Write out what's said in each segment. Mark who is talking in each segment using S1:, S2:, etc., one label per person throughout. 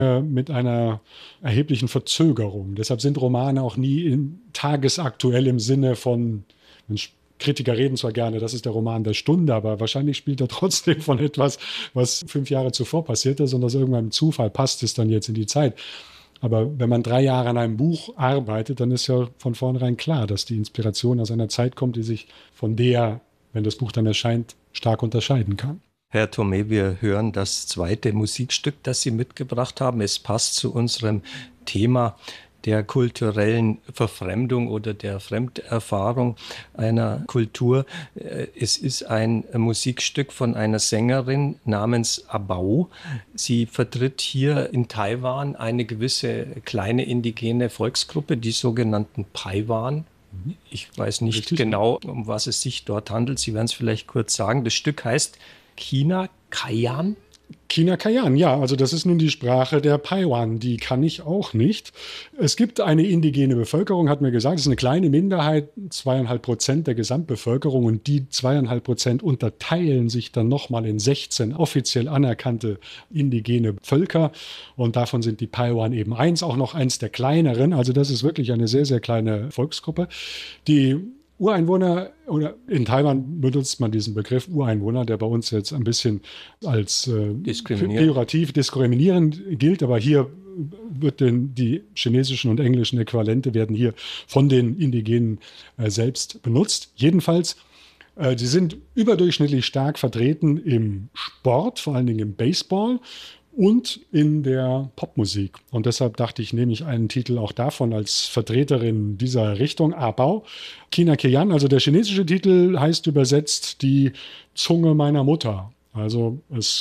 S1: mit einer erheblichen Verzögerung. Deshalb sind Romane auch nie tagesaktuell im Sinne von, Kritiker reden zwar gerne, das ist der Roman der Stunde, aber wahrscheinlich spielt er trotzdem von etwas, was 5 Jahre zuvor passiert ist und aus irgendeinem Zufall passt es dann jetzt in die Zeit. Aber wenn man 3 Jahre an einem Buch arbeitet, dann ist ja von vornherein klar, dass die Inspiration aus einer Zeit kommt, die sich von der, wenn das Buch dann erscheint, stark unterscheiden kann.
S2: Herr Thomé, wir hören das zweite Musikstück, das Sie mitgebracht haben. Es passt zu unserem Thema der kulturellen Verfremdung oder der Fremderfahrung einer Kultur. Es ist ein Musikstück von einer Sängerin namens Abau. Sie vertritt hier in Taiwan eine gewisse kleine indigene Volksgruppe, die sogenannten Paiwan. Ich weiß nicht genau, um was es sich dort handelt. Sie werden es vielleicht kurz sagen. Das Stück heißt Kina Kayan.
S1: Kina Kayan, ja, also das ist nun die Sprache der Paiwan, die kann ich auch nicht. Es gibt eine indigene Bevölkerung, hat mir gesagt, es ist eine kleine Minderheit, 2,5% der Gesamtbevölkerung und die 2,5% unterteilen sich dann nochmal in 16 offiziell anerkannte indigene Völker und davon sind die Paiwan eben auch noch eins der kleineren, also das ist wirklich eine sehr, sehr kleine Volksgruppe, die Ureinwohner, oder in Taiwan benutzt man diesen Begriff Ureinwohner, der bei uns jetzt ein bisschen als pejorativ diskriminierend gilt, aber hier wird die chinesischen und englischen Äquivalente werden hier von den Indigenen selbst benutzt. Jedenfalls, sie sind überdurchschnittlich stark vertreten im Sport, vor allen Dingen im Baseball und in der Popmusik. Und deshalb dachte ich, nehme ich einen Titel auch davon als Vertreterin dieser Richtung, Abao. Kina Kayan, also der chinesische Titel heißt übersetzt die Zunge meiner Mutter. Also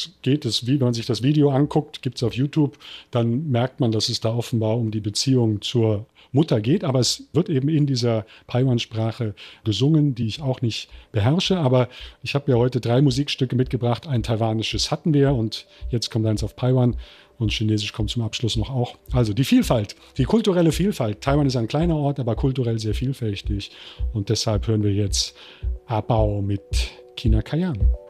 S1: wenn man sich das Video anguckt, gibt es auf YouTube, dann merkt man, dass es da offenbar um die Beziehung zur Mutter geht, aber es wird eben in dieser Paiwan-Sprache gesungen, die ich auch nicht beherrsche, aber ich habe ja heute 3 Musikstücke mitgebracht, ein taiwanisches hatten wir und jetzt kommt eins auf Paiwan und Chinesisch kommt zum Abschluss noch auch. Also die Vielfalt, die kulturelle Vielfalt. Taiwan ist ein kleiner Ort, aber kulturell sehr vielfältig und deshalb hören wir jetzt Abao mit Kina Kayan.